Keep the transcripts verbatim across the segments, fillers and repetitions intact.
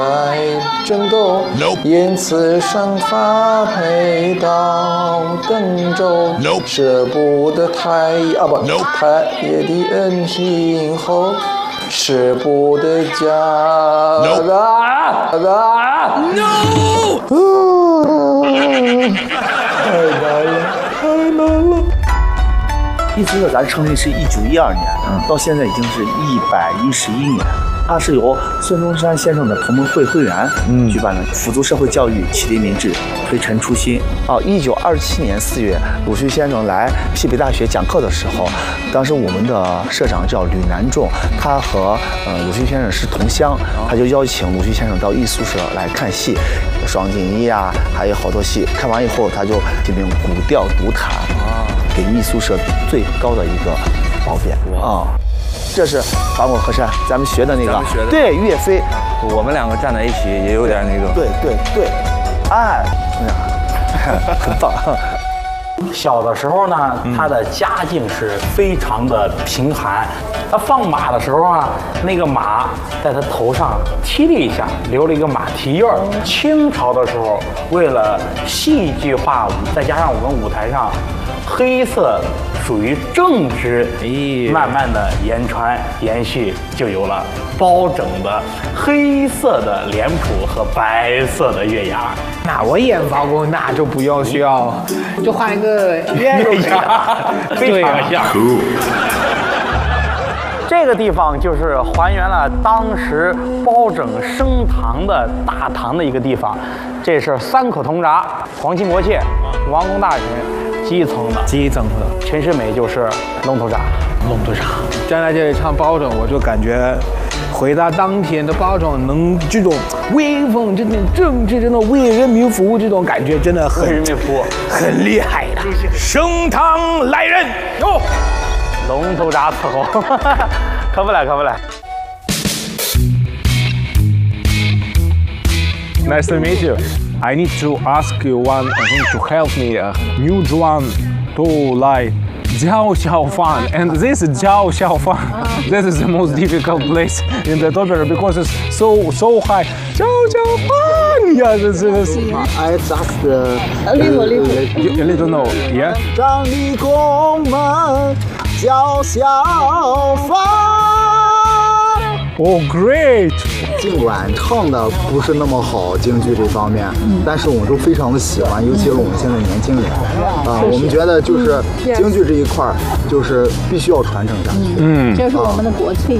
争斗，言辞上发配到登州，舍不得太啊不太爷的恩情后，舍不得家啊啊 no， 太难了，太难了。 艺术社咱成立是一九一二年，嗯，到现在已经是一百一十一年。它是由孙中山先生的同盟会会员嗯举办的，辅助社会教育，启迪民智，推陈出新。哦，一九二七年四月，鲁迅先生来西北大学讲课的时候，当时我们的社长叫吕南仲，他和呃鲁迅先生是同乡，他就邀请鲁迅先生到艺术社来看戏，双锦衣啊，还有好多戏。看完以后，他就提名古调独弹啊，给艺术社最高的一个褒贬啊。这是花果河山，咱们学的那个， 咱们学的对岳飞， 我们两个站在一起也有点那个， 对对对，哎，很棒。 小的时候呢，他的家境是非常的贫寒。他放马的时候啊，那个马在他头上踢了一下，留了一个马蹄印儿。清朝的时候，为了戏剧化，再加上我们舞台上黑色属于正直，慢慢的言传延续，就有了包拯的黑色的脸谱和白色的月牙。 那我演包公，那就不用需要，就换一个月牙， 非常像。这个地方就是还原了当时包拯升堂的大堂的一个地方，这是三口铜闸，皇亲国戚、王公大臣基层的， 基层的。 陈世美就是龙头闸， 龙头闸。站在这里唱包拯，我就感觉回到当天的包拯能这种威风、这种政治、这种为人民服务这种感觉，真的很为人民服务， 很厉害的。升堂来人哟！ 龙头闸伺候，可不来，可不来。 Nice to meet you. I need to ask you one thing to help me. Uh, New Juan to like Jiao Xiaofan, and this is Jiao Xiaofan. This is the most difficult place in that opera because it's so so high. Jiao Xiaofan. Yeah, this is. I just uh, a little, little. You, a little know, yeah. 张立功们叫小芳。 Oh, great! 尽管唱的不是那么好，京剧这方面，嗯、但是我们都非常的喜欢，尤其是我们现在年轻人啊、呃，我们觉得就是京剧这一块儿，就是必须要传承下去。 嗯，这是我们的国粹。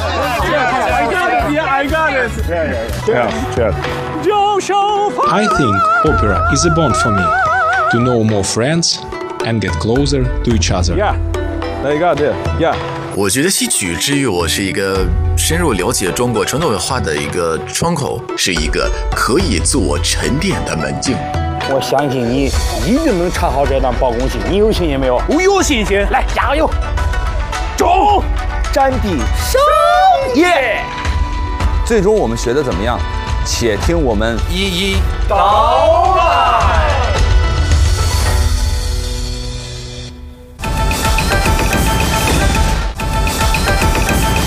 Yeah, I got it. Yeah, yeah. I think opera is a bond for me, to know more friends and get closer to each other. Yeah, I got it. Yeah. 我觉得戏曲之于我是一个深入了解中国传统文化的一个窗口，是一个可以自我沉淀的门径。 我相信你一定能唱好这段包公戏，你有信心没有？ 我有信心， 来加油！ 中， 占地生业。 最终我们学的怎么样？且听我们一一道来。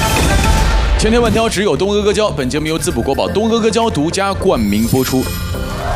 千挑万挑，只有东阿阿胶。本节目由滋补国宝东阿阿胶独家冠名播出。